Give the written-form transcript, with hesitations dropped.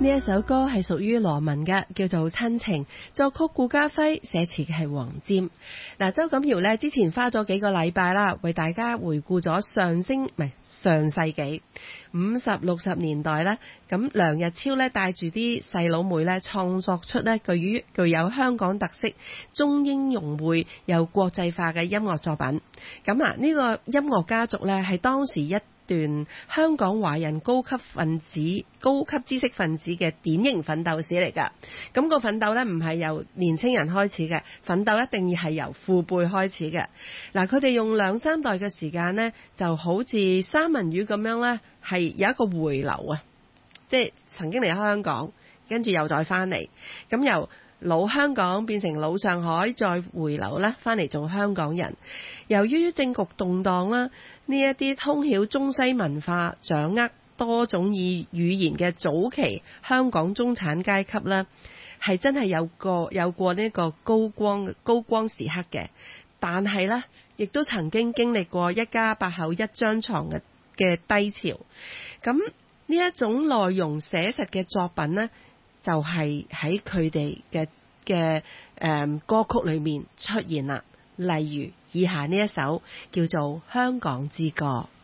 呢一首歌係屬於羅文嘅，叫做《親情》，作曲顧嘉輝，寫詞嘅係黃霑。嗱，周錦堯呢之前花咗幾個禮拜啦，為大家回顧咗上世紀50、60年代呢，咁梁日超呢帶住啲細佬妹呢創作出呢具有香港特色、中英融匯又國際化嘅音樂作品。咁啊，呢個音樂家族呢係當時一段香港華人高級知識分子嘅典型奮鬥史嚟㗎。咁個奮鬥呢唔係由年青人開始嘅，奮鬥一定要係由父輩開始嘅。嗱，佢哋用2、3代嘅時間呢，就好似三文魚咁樣呢，係有一個回流啊，即係曾經離開香港，跟住又再翻嚟，咁由老香港變成老上海，再回流咧，翻嚟做香港人。由於政局動盪啦，呢一啲通曉中西文化、掌握多種語言嘅早期香港中產階級咧，係真係有過呢個高光時刻嘅。但係咧，亦都曾經經歷過一家8口一張床嘅低潮。咁呢一種內容寫實嘅作品呢，就係喺佢哋嘅歌曲裏面出現啦。例如以下呢一首叫做《香港之歌》。